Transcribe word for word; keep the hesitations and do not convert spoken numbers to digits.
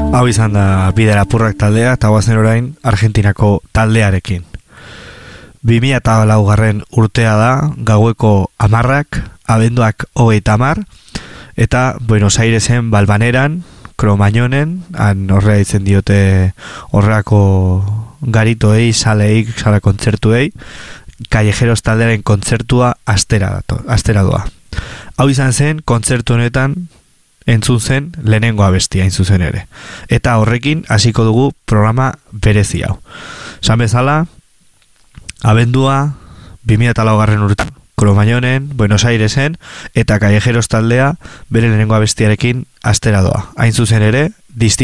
Hau izan da Bide Lapurrak taldea eta guazen orain Argentinako taldearekin. bi mila laugarren urtea da, gaueko amarrak, abenduak hogeita hamar, eta Buenos Airesen Balbaneran, Kromañonen, han horrea itzen diote horreako garitoei, saleik, sala kontzertuei, Callejeros taldearen kontzertua astera, astera doa. Hau izan zen, kontzertu honetan, entzun zen lehenengo abestia hain zuzen ere. Eta horrekin hasiko dugu programa berezi hau. San bezala, abendua bi mila laugarren urtean Kromañonen, Buenos Airesen eta Callejeros taldea bere lehenengo abestiarekin astera doa. Hain zuzen ere, distinto